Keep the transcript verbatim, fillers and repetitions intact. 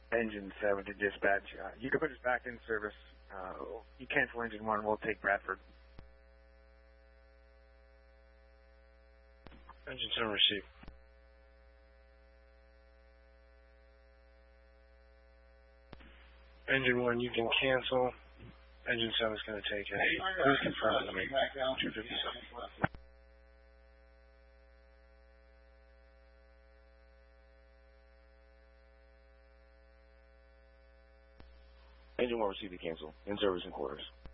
Engine seven to dispatch. Uh, you can put us back in service. Uh, you cancel engine one, we'll take Bradford. Engine seven received. Engine one, you can cancel. Engine seven is going to take it. Please confirm to me. two fifty-seven. Engine one received the cancel. In service in quarters.